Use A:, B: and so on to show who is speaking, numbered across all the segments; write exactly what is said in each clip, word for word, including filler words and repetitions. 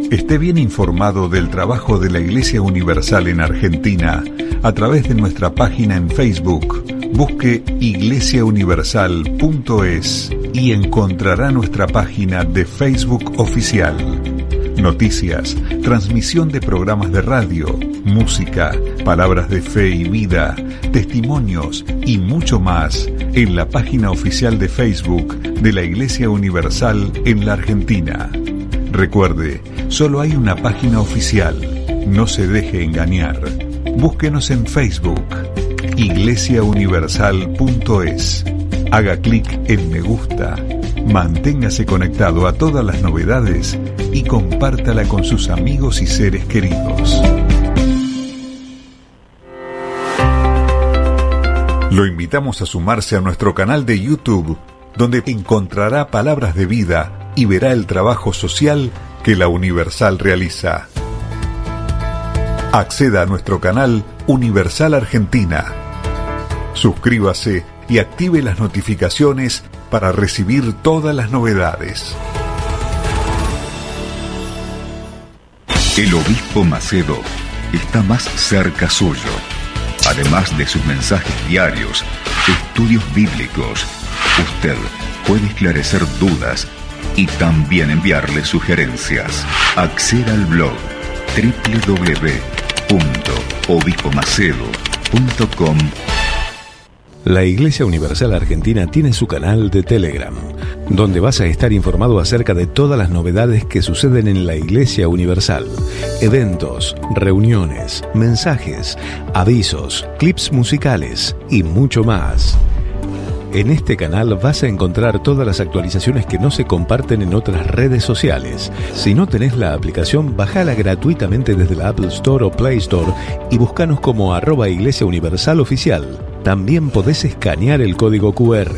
A: Esté bien informado del trabajo de la Iglesia Universal en Argentina a través de nuestra página en Facebook. Busque iglesia universal punto es y encontrará nuestra página de Facebook oficial. Noticias, transmisión de programas de radio, música, palabras de fe y vida, testimonios y mucho más en la página oficial de Facebook de la Iglesia Universal en la Argentina. Recuerde, solo hay una página oficial. No se deje engañar. Búsquenos en Facebook, iglesia universal punto es. Haga clic en me gusta. Manténgase conectado a todas las novedades y compártala con sus amigos y seres queridos. Lo invitamos a sumarse a nuestro canal de YouTube, donde encontrará palabras de vida y verá el trabajo social que la Universal realiza. Acceda a nuestro canal Universal Argentina. Suscríbase y active las notificaciones para recibir todas las novedades.
B: El obispo Macedo está más cerca suyo. Además de sus mensajes diarios, estudios bíblicos, usted puede esclarecer dudas y también enviarle sugerencias. Acceda al blog doble u doble u doble u punto obispo macedo punto com.
C: La Iglesia Universal Argentina tiene su canal de Telegram, donde vas a estar informado acerca de todas las novedades que suceden en la Iglesia Universal. Eventos, reuniones, mensajes, avisos, clips musicales y mucho más. En este canal vas a encontrar todas las actualizaciones que no se comparten en otras redes sociales. Si no tenés la aplicación, bajala gratuitamente desde la Apple Store o Play Store y búscanos como arroba Iglesia Universal Oficial. También podés escanear el código cu erre.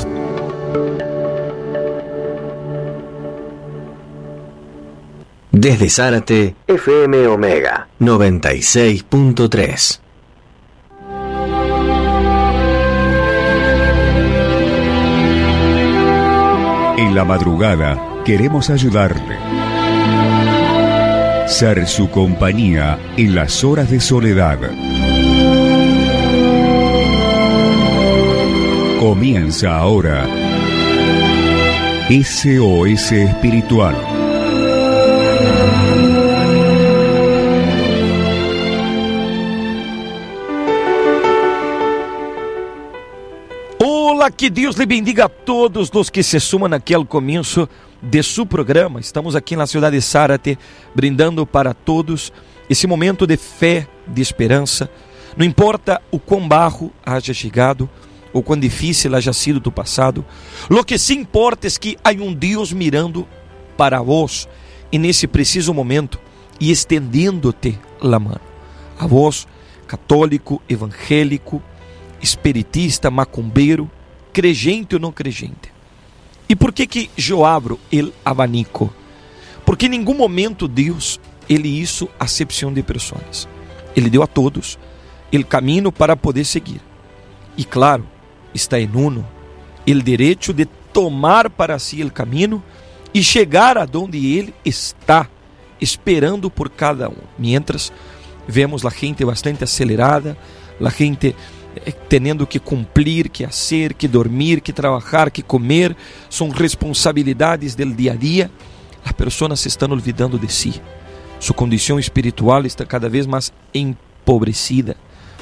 D: Desde Zárate, F M Omega noventa y seis punto tres.
B: En la madrugada queremos ayudarle. Ser su compañía en las horas de soledad. Comienza ahora S O S Espiritual.
E: Olá, que Deus lhe bendiga a todos os que se sumam aqui ao começo de seu programa. Estamos aqui na cidade de Zárate, brindando para todos esse momento de fé, de esperança. Não importa o quão barro haja chegado, ou quão difícil haja sido do passado, o que sim importa é que há um Deus mirando para vós, e nesse preciso momento, e estendendo-te a mão. A vós, católico, evangélico, espiritista, macumbeiro, creyente ou não creyente. E por que que eu abro el abanico? Porque em nenhum momento Deus, Ele hizo acepção de pessoas. Ele deu a todos o caminho para poder seguir. E claro, está em uno o direito de tomar para si o caminho e chegar aonde Ele está, esperando por cada um. Mientras, vemos a gente bastante acelerada, a gente tendo que cumprir, que fazer, que dormir, que trabalhar, que comer, são responsabilidades do dia a dia. As pessoas se estão olvidando de si. Sua condição espiritual está cada vez mais empobrecida.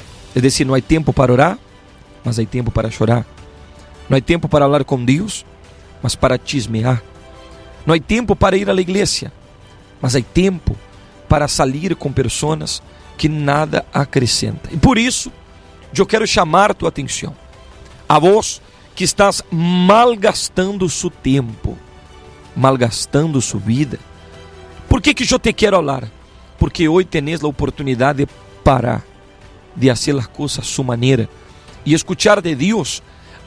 E: É decir, não há tempo para orar, mas há tempo para chorar. Não há tempo para falar com Deus, mas para chismear. Não há tempo para ir à igreja, mas há tempo para sair com pessoas que nada acrescentam. E por isso, eu quero chamar tua atenção. A vós que estás malgastando seu tempo, malgastando sua vida. Por que que eu te quero falar? Porque hoje tenés a oportunidade de parar, de fazer as coisas a sua maneira e escuchar de Deus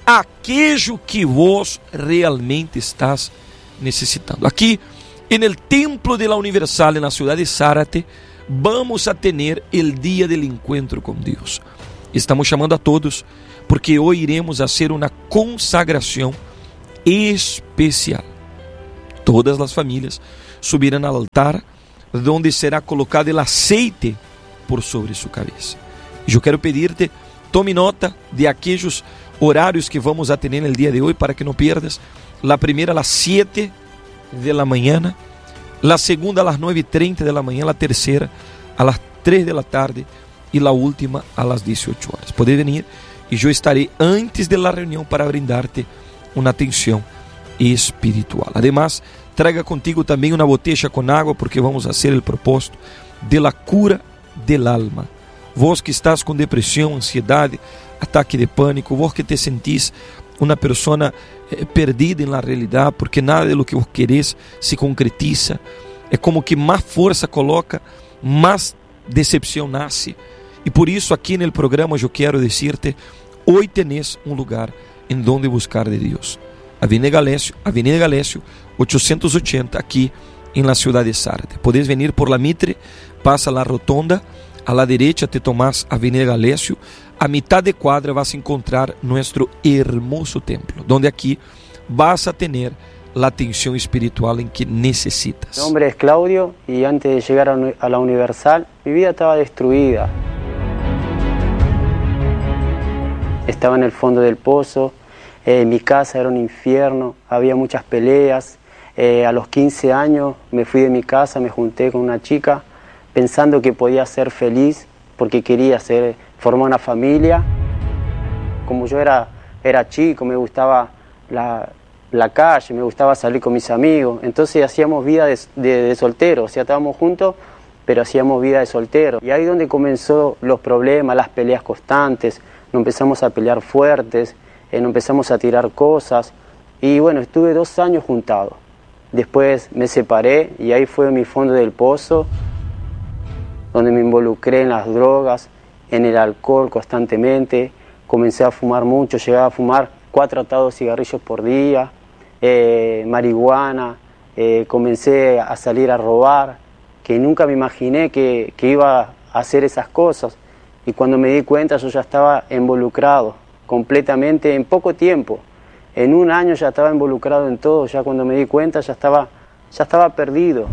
E: aquilo que vos realmente estás necessitando. Aqui, no templo de la Universal, na cidade de Zárate, vamos a ter o dia do encontro com Deus. Estamos chamando a todos, porque hoje iremos fazer uma consagração especial. Todas as famílias subirão ao altar donde será colocado el aceite por sobre su cabeza. Eu quero pedir-te, tome nota de aquellos horários que vamos a tener el día de hoy para que no pierdas. La primera a las siete de la mañana, la segunda a las nueve y treinta de la mañana, la tercera a las tres de la tarde y la última a las dieciocho horas. Puedes venir y yo estaré antes de la reunión para brindarte una atención espiritual. Además, traiga contigo también una botella con agua porque vamos a hacer el propósito de la cura del alma. Vos que estás com depressão, ansiedade, ataque de pânico, vos que te sentís uma pessoa eh, perdida na realidade, porque nada de lo que vos querés se concretiza. É como que mais força coloca, mais decepção nasce. E por isso aqui no programa eu quero dizer-te, hoje tenés um lugar em donde buscar de Deus. Avenida Galécio, Avenida Galécio, oitocentos e oitenta, aqui em la ciudad de Zárate. Podés venir por la Mitre, passa la rotonda, a la derecha te tomás Avenida Galécio, a mitad de cuadra vas a encontrar nuestro hermoso templo, donde aquí vas a tener la atención espiritual en que necesitas.
F: Mi nombre es Claudio y antes de llegar a la Universal, mi vida estaba destruida. Estaba en el fondo del pozo, eh, mi casa era un infierno, había muchas peleas. Eh, a los quince años me fui de mi casa, me junté con una chica, pensando que podía ser feliz porque quería ser, formar una familia. Como yo era, era chico, me gustaba la, la calle, me gustaba salir con mis amigos, entonces hacíamos vida de, de, de soltero, o sea, estábamos juntos, pero hacíamos vida de soltero. Y ahí donde comenzó los problemas, las peleas constantes, nos empezamos a pelear fuertes, eh, nos empezamos a tirar cosas, y bueno, estuve dos años juntado. Después me separé y ahí fue mi fondo del pozo, donde me involucré en las drogas, en el alcohol constantemente. Comencé a fumar mucho, llegaba a fumar cuatro atados de cigarrillos por día, eh, marihuana, eh, comencé a salir a robar, que nunca me imaginé que, que iba a hacer esas cosas. Y cuando me di cuenta yo ya estaba involucrado completamente en poco tiempo. En un año ya estaba involucrado en todo, ya cuando me di cuenta ya estaba, ya estaba perdido.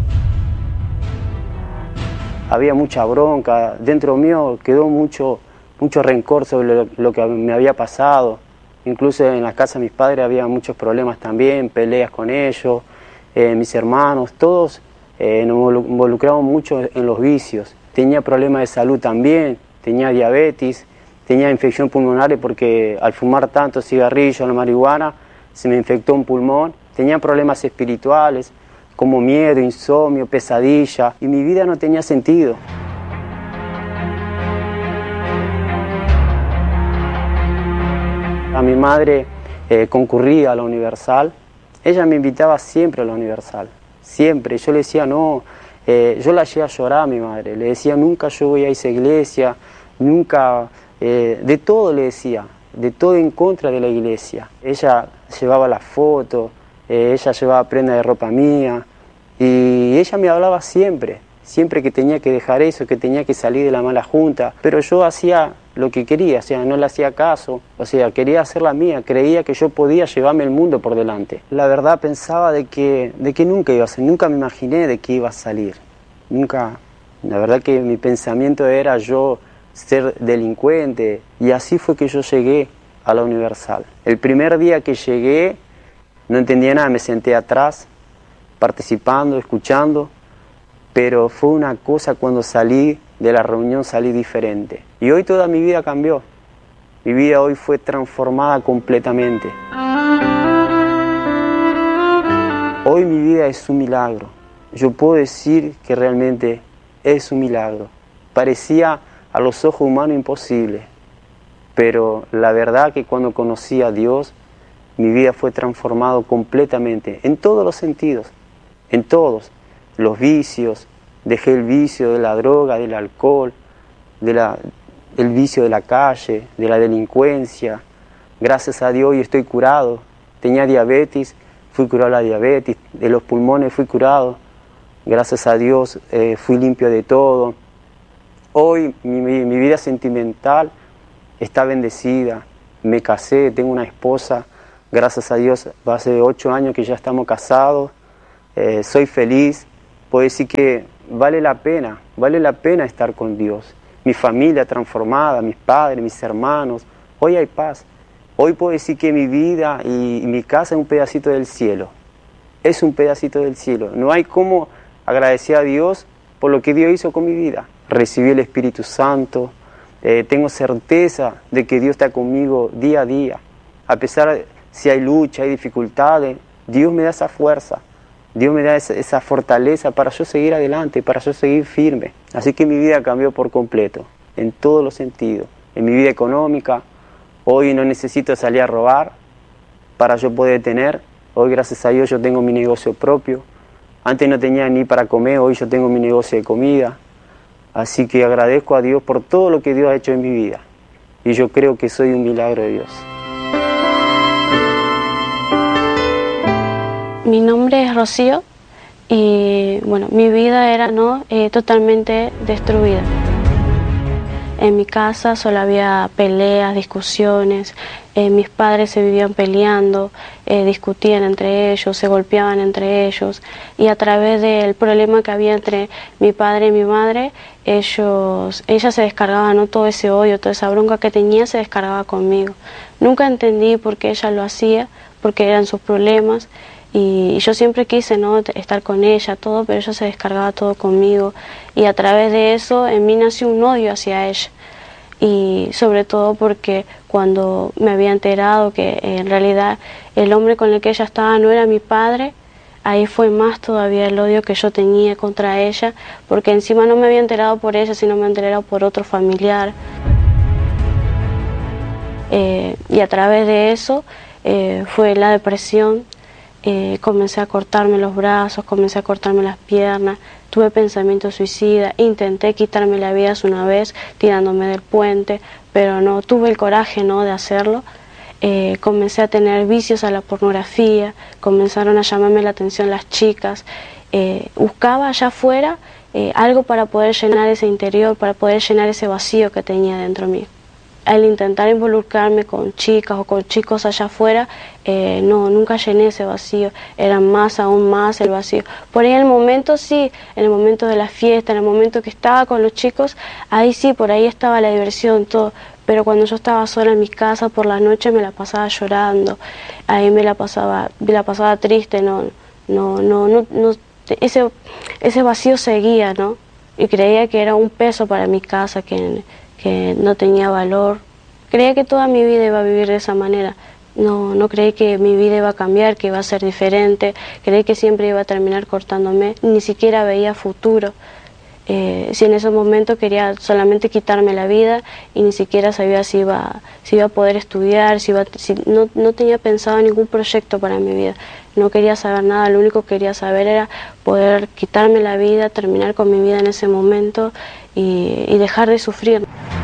F: Había mucha bronca, dentro mío quedó mucho, mucho rencor sobre lo, lo que me había pasado. Incluso en la casa de mis padres había muchos problemas también, peleas con ellos, eh, mis hermanos, todos eh, nos involucramos mucho en los vicios. Tenía problemas de salud también, tenía diabetes, tenía infección pulmonar porque al fumar tanto cigarrillo, la marihuana, se me infectó un pulmón. Tenía problemas espirituales, como miedo, insomnio, pesadilla, y mi vida no tenía sentido. A mi madre eh, concurría a la Universal, ella me invitaba siempre a la Universal, siempre. Yo le decía no, eh, yo la llegué a llorar a mi madre, le decía nunca yo voy a esa iglesia, nunca, eh, de todo le decía, de todo en contra de la iglesia. Ella llevaba la foto, eh, ella llevaba prenda de ropa mía, y ella me hablaba siempre, siempre que tenía que dejar eso, que tenía que salir de la mala junta, pero yo hacía lo que quería, o sea, no le hacía caso, o sea, quería hacer la mía, creía que yo podía llevarme el mundo por delante. La verdad pensaba de que, de que nunca iba a ser, nunca me imaginé de que iba a salir, nunca, la verdad que mi pensamiento era yo ser delincuente, y así fue que yo llegué a la Universal. El primer día que llegué, no entendía nada, me senté atrás, participando, escuchando, pero fue una cosa cuando salí de la reunión, salí diferente. Y hoy toda mi vida cambió. Mi vida hoy fue transformada completamente. Hoy mi vida es un milagro. Yo puedo decir que realmente es un milagro. Parecía a los ojos humanos imposible, pero la verdad que cuando conocí a Dios, mi vida fue transformada completamente, en todos los sentidos. En todos, los vicios, dejé el vicio de la droga, del alcohol, de la, el vicio de la calle, de la delincuencia. Gracias a Dios yo estoy curado. Tenía diabetes, fui curado de la diabetes, de los pulmones fui curado. Gracias a Dios eh, fui limpio de todo. Hoy mi, mi, mi vida sentimental está bendecida. Me casé, tengo una esposa. Gracias a Dios, hace ocho años que ya estamos casados. Eh, soy feliz, puedo decir que vale la pena, vale la pena estar con Dios. Mi familia transformada, mis padres, mis hermanos, hoy hay paz. Hoy puedo decir que mi vida y, y mi casa es un pedacito del cielo. Es un pedacito del cielo. No hay cómo agradecer a Dios por lo que Dios hizo con mi vida. Recibí el Espíritu Santo, eh, tengo certeza de que Dios está conmigo día a día. A pesar de si hay lucha, hay dificultades, Dios me da esa fuerza, Dios me da esa, esa fortaleza para yo seguir adelante, para yo seguir firme. Así que mi vida cambió por completo, en todos los sentidos. En mi vida económica, hoy no necesito salir a robar para yo poder tener. Hoy, gracias a Dios, yo tengo mi negocio propio. Antes no tenía ni para comer, hoy yo tengo mi negocio de comida. Así que agradezco a Dios por todo lo que Dios ha hecho en mi vida. Y yo creo que soy un milagro de Dios.
G: Mi nombre es Rocío y bueno, mi vida era no eh, totalmente destruida. En mi casa solo había peleas, discusiones, eh, mis padres se vivían peleando, eh, discutían entre ellos, se golpeaban entre ellos y a través del problema que había entre mi padre y mi madre, ellos, ella se descargaba, ¿no? Todo ese odio, toda esa bronca que tenía se descargaba conmigo. Nunca entendí por qué ella lo hacía, porque eran sus problemas. Y yo siempre quise, ¿no?, estar con ella, todo, pero ella se descargaba todo conmigo. Y a través de eso en mí nació un odio hacia ella. Y sobre todo porque cuando me había enterado que en realidad el hombre con el que ella estaba no era mi padre, ahí fue más todavía el odio que yo tenía contra ella, porque encima no me había enterado por ella, sino me había enterado por otro familiar. Eh, y a través de eso eh, fue la depresión. Eh, comencé a cortarme los brazos, comencé a cortarme las piernas, tuve pensamientos suicidas, intenté quitarme la vida una vez tirándome del puente, pero no tuve el coraje, ¿no?, de hacerlo. Eh, comencé a tener vicios a la pornografía, comenzaron a llamarme la atención las chicas, eh, buscaba allá afuera eh, algo para poder llenar ese interior, para poder llenar ese vacío que tenía dentro mío. Al intentar involucrarme con chicas o con chicos allá afuera, eh, no, nunca llené ese vacío, era más, aún más el vacío. Por ahí en el momento sí, en el momento de la fiesta, en el momento que estaba con los chicos, ahí sí, por ahí estaba la diversión, todo. Pero cuando yo estaba sola en mi casa por la noche me la pasaba llorando, ahí me la pasaba, me la pasaba triste, no, no, no, no, no ese, ese vacío seguía, ¿no? Y creía que era un peso para mi casa, que que no tenía valor. Creía que toda mi vida iba a vivir de esa manera. No, no creí que mi vida iba a cambiar, que iba a ser diferente. Creí que siempre iba a terminar cortándome. Ni siquiera veía futuro. Eh, si en ese momento quería solamente quitarme la vida y ni siquiera sabía si iba, si iba a poder estudiar, si iba, si, no, no tenía pensado ningún proyecto para mi vida. No quería saber nada, lo único que quería saber era poder quitarme la vida, terminar con mi vida en ese momento y, y dejar de sufrir.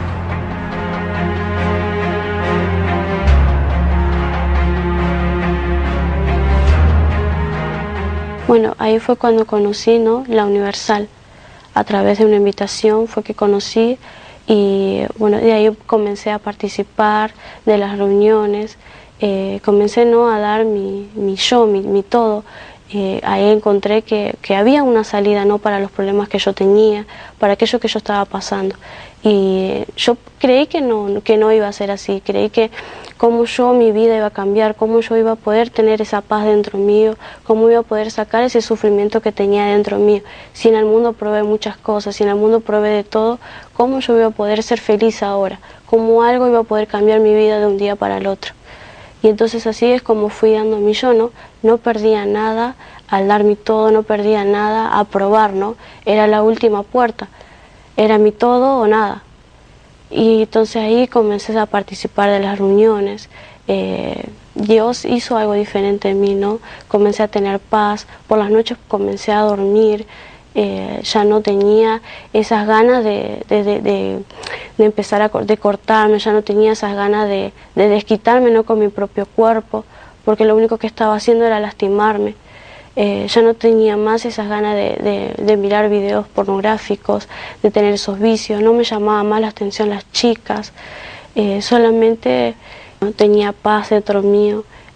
G: Bueno, ahí fue cuando conocí, ¿no?, la Universal. A través de una invitación fue que conocí y bueno, de ahí comencé a participar de las reuniones, eh, comencé, ¿no?, a dar mi, mi yo, mi, mi todo. Eh, ahí encontré que, que había una salida, ¿no?, para los problemas que yo tenía, para aquello que yo estaba pasando. Y yo creí que no, que no iba a ser así, creí que cómo yo, mi vida iba a cambiar, cómo yo iba a poder tener esa paz dentro mío, cómo iba a poder sacar ese sufrimiento que tenía dentro mío. Si en el mundo probé muchas cosas, si en el mundo probé de todo, cómo yo iba a poder ser feliz ahora, cómo algo iba a poder cambiar mi vida de un día para el otro. Y entonces así es como fui dando mi yo, ¿no? No perdía nada al dar mi todo, no perdía nada a probar, ¿no? Era la última puerta, era mi todo o nada. Y entonces ahí comencé a participar de las reuniones. Eh, Dios hizo algo diferente en mí, ¿no? Comencé a tener paz, por las noches comencé a dormir, eh, ya no tenía esas ganas de, de, de, de, de empezar a de cortarme, ya no tenía esas ganas de, de desquitarme, ¿no?, con mi propio cuerpo, porque lo único que estaba haciendo era lastimarme. Eh, ya no tenía más esas ganas de, de, de mirar videos pornográficos, de tener esos vicios, no me llamaba más la atención las chicas, eh, solamente no tenía paz dentro mío,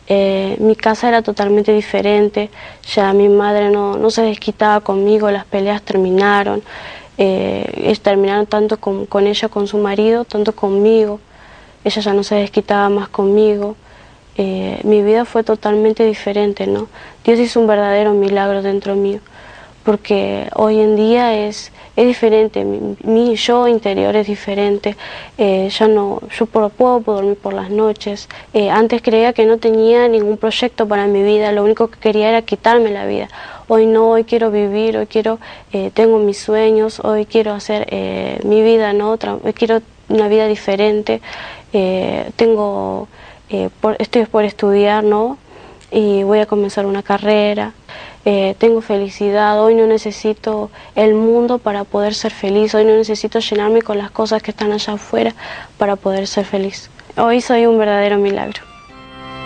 G: Eh, mi casa era totalmente diferente, ya mi madre no, no se desquitaba conmigo, las peleas terminaron, eh, terminaron tanto con, con ella, con su marido, tanto conmigo, ella ya no se desquitaba más conmigo, eh, mi vida fue totalmente diferente, ¿no? Dios hizo un verdadero milagro dentro mío, porque hoy en día es, es diferente, mi, mi yo interior es diferente, eh, ya no, yo por, puedo dormir por las noches, eh, antes creía que no tenía ningún proyecto para mi vida, lo único que quería era quitarme la vida, hoy no, hoy quiero vivir, hoy quiero, eh, tengo mis sueños, hoy quiero hacer eh, mi vida, ¿no? Otra, quiero una vida diferente, eh, tengo, eh, por, estoy por estudiar, ¿no? Y voy a comenzar una carrera. Eh, tengo felicidad, hoy no necesito el mundo para poder ser feliz, hoy no necesito llenarme con las cosas que están allá afuera para poder ser feliz. Hoy soy un verdadero milagro.